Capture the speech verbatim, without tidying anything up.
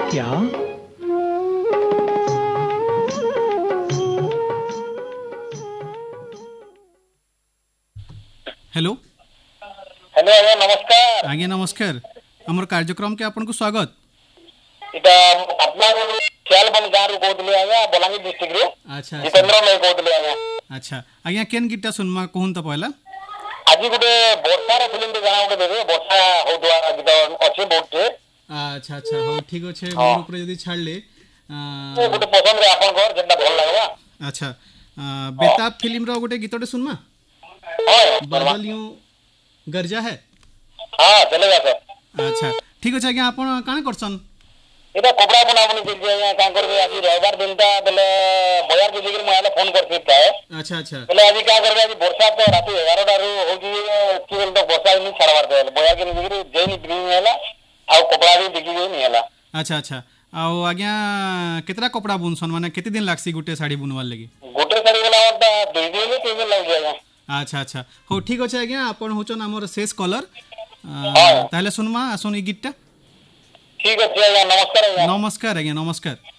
क्या? Hello hello आज्ञा नमस्कार। आज्ञा नमस्कार हमर कार्यक्रम के आपन को स्वागत। इटा अपना ख्याल बन गाँव रू कहतले आज्ञा बलांगीर डिस्ट्रिक्ट रू अच्छा जितेंद्र मैं कहतले आज्ञा। अच्छा आज्ञा केन गीतटा सुनमा कहून त पहला आज गोटे वर्षार फिल्म रे गाना गोटे देबे वर्षा होदुआ गीत अछि बोटे। अच्छा अच्छा हो ठीक अछि मोर ऊपर यदि छाड़ले ओ गोटे पसंद रे आपन घर जेटा भल लागबा। अच्छा बेताब फिल्म रो गोटे गीतटे सुनमा हां बादल यूं गरजा है। हां चलेगा सर। अच्छा ठीक अछि आज्ञा आपन काना करछन एटा कपड़ा बना बनी जे आज्ञा का करबे आज रविवार दिनटा बेले बजार के जिगर मोयाले फोन करथि ताए। अच्छा अच्छा बेले आज का करबे आज वर्षा तो राती ग्यारह टा रू होजी कि बोल तो वर्षा नि छाड़बार दे बजार के जिगर जेनी ब्रिंग हैला आ कपड़ा भी बिकी नि हैला। अच्छा अच्छा आउ आज्ञा केतरा कपड़ा बुनसन माने केते दिन लागसी गुटे साड़ी बुनवार लगी गोटे साड़ी वाला ता दुई दिन तीन दिन लाग जाएगा। अच्छा अच्छा हो ठीक अछि आज्ञा आपन होचन हमर शेष कलर ताहले सुनमा आसुन ई गीतटा। ठीक है नमस्कार। नमस्कार आज्ञा नमस्कार।